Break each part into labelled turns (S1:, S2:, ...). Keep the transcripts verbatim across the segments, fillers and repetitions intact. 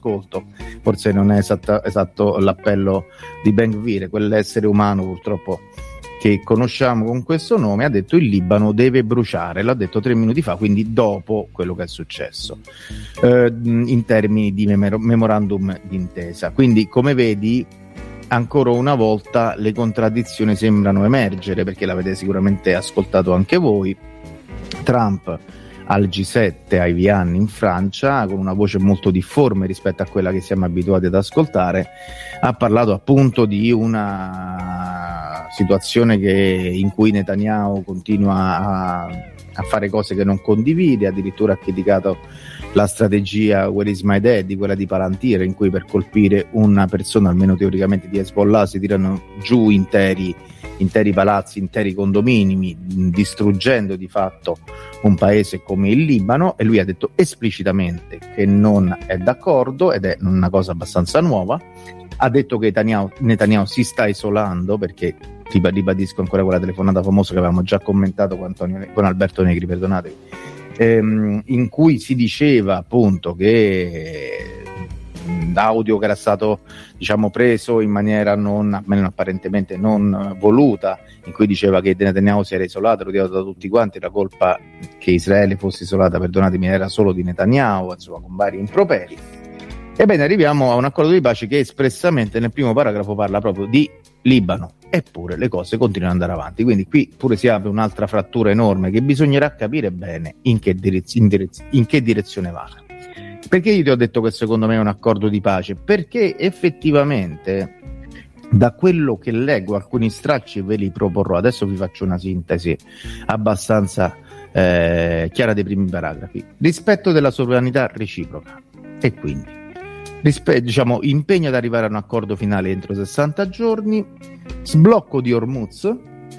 S1: ascolto, forse non è esatto, esatto l'appello di Ben-Gvir, quell'essere umano purtroppo che conosciamo con questo nome, ha detto il Libano deve bruciare, l'ha detto tre minuti fa, quindi dopo quello che è successo, eh, in termini di memor- memorandum d'intesa. Quindi, come vedi, ancora una volta le contraddizioni sembrano emergere, perché l'avete sicuramente ascoltato anche voi. Trump al G sette ai Vian in Francia, con una voce molto difforme rispetto a quella che siamo abituati ad ascoltare, ha parlato appunto di una situazione che, in cui Netanyahu continua a, a fare cose che non condivide, addirittura ha criticato la strategia Where is my daddy, quella di Palantir, in cui per colpire una persona, almeno teoricamente di Hezbollah, si tirano giù interi interi palazzi, interi condomini, distruggendo di fatto un paese come il Libano. E lui ha detto esplicitamente che non è d'accordo, ed è una cosa abbastanza nuova. Ha detto che Netanyahu, Netanyahu si sta isolando, perché ribadisco ancora quella telefonata famosa che avevamo già commentato con, Antonio, con Alberto Negri, perdonatevi, ehm, in cui si diceva appunto che l'audio che era stato, diciamo, preso in maniera non, almeno apparentemente non voluta, in cui diceva che Netanyahu si era isolato, odiato da tutti quanti, la colpa che Israele fosse isolata, perdonatemi, era solo di Netanyahu, insomma, con vari improperi. Ebbene, arriviamo a un accordo di pace che espressamente nel primo paragrafo parla proprio di Libano, eppure le cose continuano ad andare avanti. Quindi qui pure si apre un'altra frattura enorme che bisognerà capire bene in che, direz- in direz- in che direzione va. Perché io ti ho detto che secondo me è un accordo di pace? Perché effettivamente, da quello che leggo, alcuni stracci ve li proporrò, adesso vi faccio una sintesi abbastanza eh, chiara dei primi paragrafi. Rispetto della sovranità reciproca, e quindi rispe- diciamo, impegno ad arrivare a un accordo finale entro sessanta giorni, sblocco di Hormuz,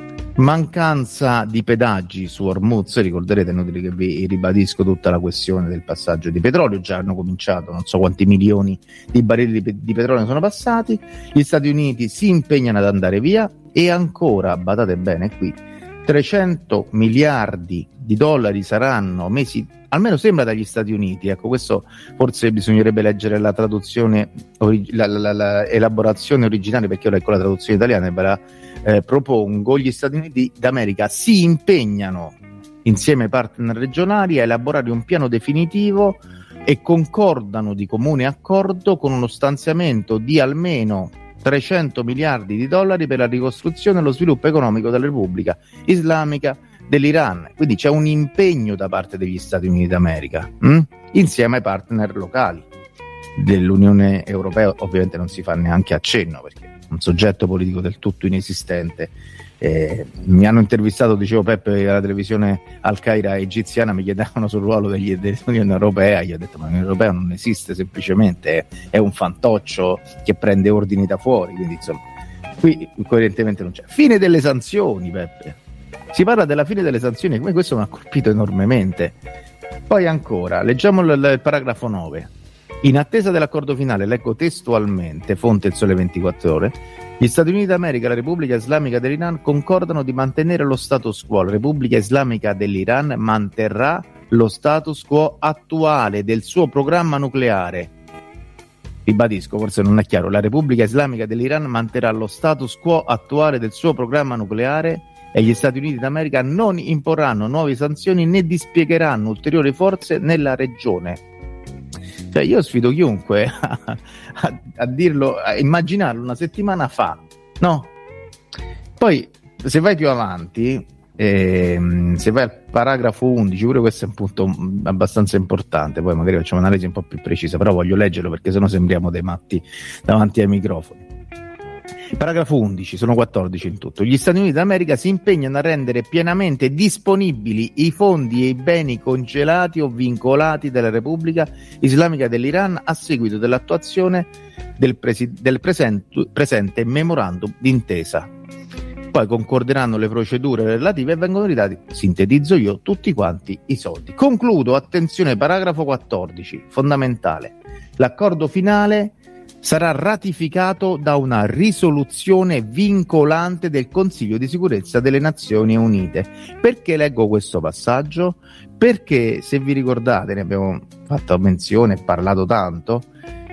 S1: mancanza di pedaggi su Hormuz. Ricorderete, inutile che vi ribadisco tutta la questione del passaggio di petrolio, già hanno cominciato, non so quanti milioni di barili di, di petrolio sono passati, gli Stati Uniti si impegnano ad andare via, e ancora, badate bene qui, trecento miliardi di dollari saranno messi, almeno sembra, dagli Stati Uniti. Ecco, questo forse bisognerebbe leggere la traduzione, la, la, la, la elaborazione originale, perché io leggo la traduzione italiana e ve la eh, propongo. Gli Stati Uniti d'America si impegnano insieme ai partner regionali a elaborare un piano definitivo e concordano di comune accordo con uno stanziamento di almeno trecento miliardi di dollari per la ricostruzione e lo sviluppo economico della Repubblica Islamica dell'Iran. Quindi c'è un impegno da parte degli Stati Uniti d'America, hm? insieme ai partner locali dell'Unione Europea. Ovviamente non si fa neanche accenno, perché è un soggetto politico del tutto inesistente. Eh, mi hanno intervistato, dicevo Peppe, alla televisione Al Qaeda egiziana, mi chiedevano sul ruolo degli, dell'Unione Europea. Io ho detto: ma l'Unione Europea non esiste, semplicemente è, è un fantoccio che prende ordini da fuori. Quindi insomma, qui coerentemente non c'è. Fine delle sanzioni, Peppe, si parla della fine delle sanzioni, come questo mi ha colpito enormemente. Poi ancora leggiamo il, il paragrafo nove. In attesa dell'accordo finale, leggo testualmente, fonte Il Sole ventiquattro Ore, gli Stati Uniti d'America e la Repubblica Islamica dell'Iran concordano di mantenere lo status quo. La Repubblica Islamica dell'Iran manterrà lo status quo attuale del suo programma nucleare. Ribadisco, forse non è chiaro, la Repubblica Islamica dell'Iran manterrà lo status quo attuale del suo programma nucleare, e gli Stati Uniti d'America non imporranno nuove sanzioni né dispiegheranno ulteriori forze nella regione. Cioè, io sfido chiunque a, a, a dirlo, a immaginarlo una settimana fa, no? Poi, se vai più avanti, ehm, se vai al paragrafo undici, pure questo è un punto abbastanza importante, poi magari facciamo un'analisi un po' più precisa, però voglio leggerlo perché sennò sembriamo dei matti davanti ai microfoni. Paragrafo undici, sono quattordici in tutto. Gli Stati Uniti d'America si impegnano a rendere pienamente disponibili i fondi e i beni congelati o vincolati dalla Repubblica Islamica dell'Iran a seguito dell'attuazione del, presi- del present- presente memorandum d'intesa. Poi concorderanno le procedure relative e vengono ridati, sintetizzo io, tutti quanti i soldi. Concludo, attenzione, paragrafo quattordici, fondamentale. L'accordo finale sarà ratificato da una risoluzione vincolante del Consiglio di Sicurezza delle Nazioni Unite. Perché leggo questo passaggio? Perché, se vi ricordate, ne abbiamo fatto menzione e parlato tanto,